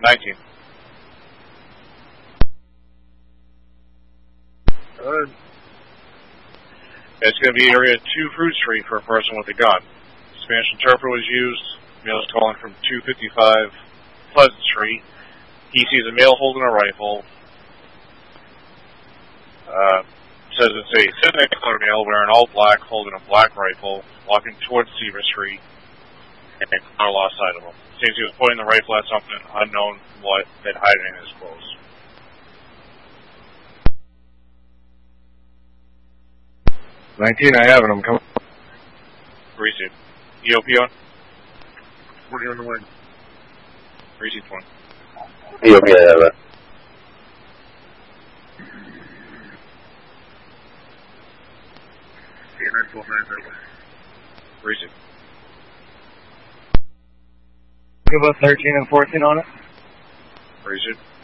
19. Good. It's going to be area 2 Fruit Street for a person with a gun. Spanish interpreter was used. Male is calling from 255 Pleasant Street. He sees a male holding a rifle. Says it's a sinister male wearing all black, holding a black rifle, walking towards Seaver Street, and a car lost sight of him. Seems he was pointing the rifle at something unknown what that hiding in his clothes. I have it. I'm coming. Receive. EOP on? 40 on the way. Receive 20. EOP, I have it. Receive. Give us 13 and 14 on it. Receive.